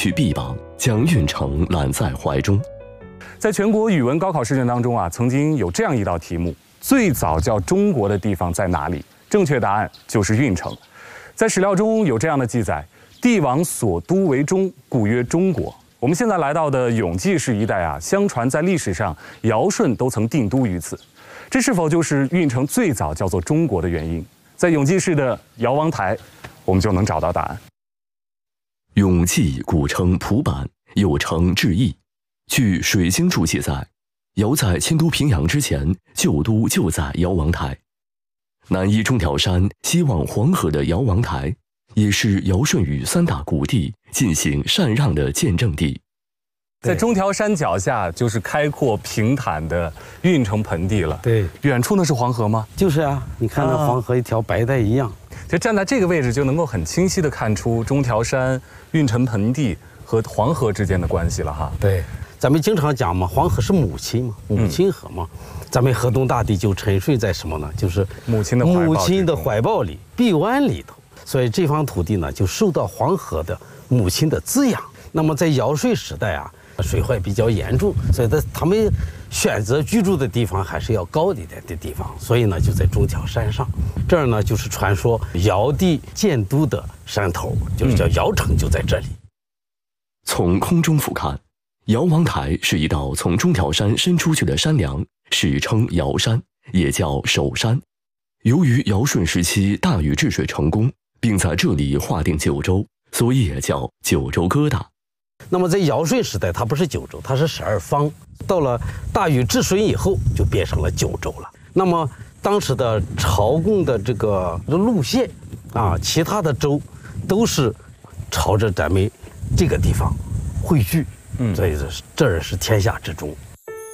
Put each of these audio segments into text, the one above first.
去臂膀，将运城揽在怀中。 在全国语文高考试卷当中啊，曾经有这样一道题目：最早叫中国的地方在哪里？正确答案就是运城。在史料中有这样的记载：帝王所都为中，故曰中国。我们现在来到的永济市一带啊，相传在历史上尧舜都曾定都于此。这是否就是运城最早叫做中国的原因？在永济市的尧王台，我们就能找到答案。 永济古称蒲坂，又称至邑。据《水经注》记载，尧在迁都平阳之前，旧都就在尧王台。南依中条山，西望黄河的尧王台，也是尧舜禹三大古帝进行禅让的见证地。 在中条山脚下，就是开阔平坦的运城盆地了。 对， 远处那是黄河吗？ 就是啊，你看那黄河一条白带一样。 就站在这个位置，就能够很清晰地看出中条山、运城盆地和黄河之间的关系了哈。 对，咱们经常讲嘛，黄河是母亲嘛，母亲河嘛。咱们河东大地就沉睡在什么呢？就是母亲的怀抱里、臂弯里头。所以这方土地呢，就受到黄河的母亲的滋养。那么在尧舜时代啊，水患比较严重，所以他们选择居住的地方还是要高一点的地方，所以呢就在中条山上。这儿呢就是传说尧帝建都的山头，就是叫尧城，就在这里。 从空中俯瞰，尧王台是一道从中条山伸出去的山梁，史称尧山，也叫首山。由于尧舜时期大禹治水成功，并在这里划定九州，所以也叫九州疙瘩。 那么在尧舜时代，它不是九州，它是12方。到了大禹治水以后，就变成了九州了。那么当时的朝贡的这个路线啊，其他的州都是朝着咱们这个地方汇聚。所以这儿是天下之中。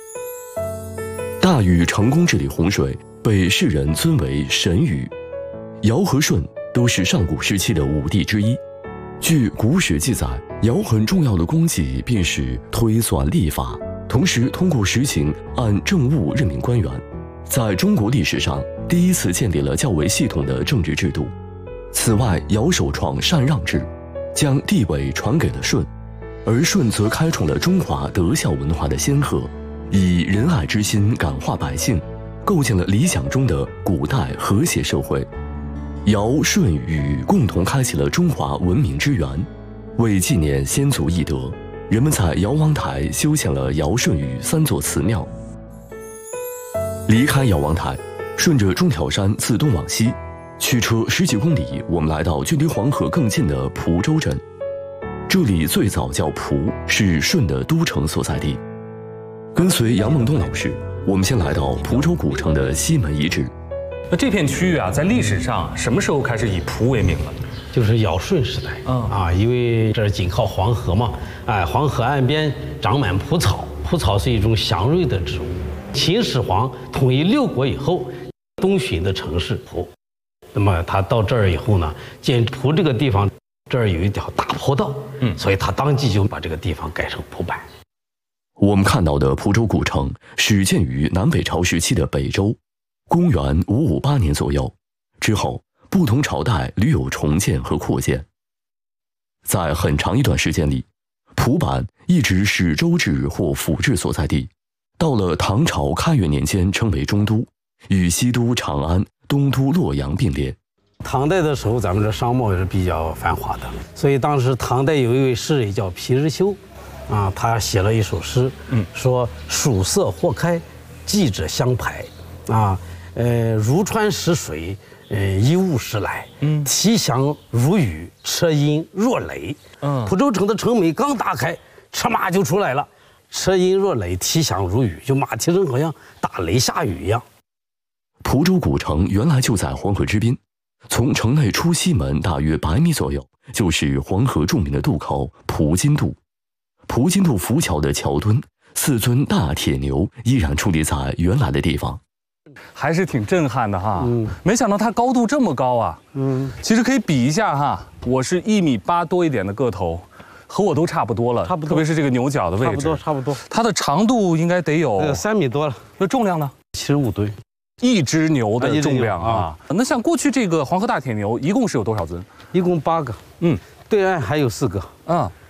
大禹成功治理洪水，被世人尊为神禹。尧和舜都是上古时期的五帝之一。据古史记载，尧很重要的功绩便是推算历法，同时通过实行按政务任命官员，在中国历史上第一次建立了较为系统的政治制度。此外，尧首创禅让制，将地位传给了舜，而舜则开创了中华德孝文化的先河，以仁爱之心感化百姓，构建了理想中的古代和谐社会。尧舜禹共同开启了中华文明之源。为纪念先祖懿德，人们在尧王台修建了尧舜禹3座祠庙。离开尧王台，顺着中条山自东往西，驱车10几公里，我们来到距离黄河更近的蒲州镇。这里最早叫蒲，是舜的都城所在地。跟随杨孟东老师，我们先来到蒲州古城的西门遗址。 那这片区域啊，在历史上什么时候开始以蒲为名了？ 就是尧舜时代。因为这儿紧靠黄河嘛，黄河岸边长满蒲草，蒲草是一种祥瑞的植物。秦始皇统一6国以后，东巡的城市蒲，那么他到这儿以后呢，见蒲这个地方，这儿有一条大坡道，所以他当即就把这个地方改成蒲坂。 我们看到的蒲州古城始建于南北朝时期的北周，公元558年左右。之后，不同朝代屡有重建和扩建。在很长一段时间里，蒲坂一直是州治或府治所在地。到了唐朝开元年间，称为中都，与西都长安、东都洛阳并列。 唐代的时候，咱们这商贸也是比较繁华的，所以当时唐代有一位诗人叫皮日休，他写了一首诗，说曙色豁开，季者相排，如川石水，一物时来，啼响如雨，车音若雷。蒲州城的城门刚打开，车马就出来了，车音若雷，啼响如雨，就马蹄声好像打雷下雨一样。 蒲州古城原来就在黄河之滨，从城内出西门大约100米左右，就是黄河著名的渡口蒲津渡。蒲津渡浮桥的桥墩，4尊大铁牛依然矗立在原来的地方。 还是挺震撼的哈，没想到它高度这么高啊。其实可以比一下哈，我是1.8米多一点的个头，和我都差不多了，差不多，特别是这个牛角的位置， 差不多。 它的长度应该得有 3米多了。 那重量呢 ？75吨， 一只牛的重量啊。那像过去这个黄河大铁牛，一共是有多少尊？ 一共8个。对岸还有4个。